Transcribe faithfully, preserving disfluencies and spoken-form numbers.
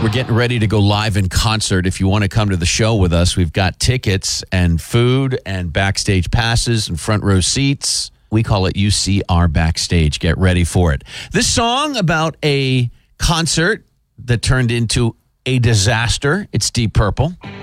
We're getting ready to go live in concert. If you want to come to the show with us, we've got tickets and food and backstage passes and front row seats. We call it U C R Backstage. Get ready for it. This song about a concert that turned into a disaster. It's Deep Purple.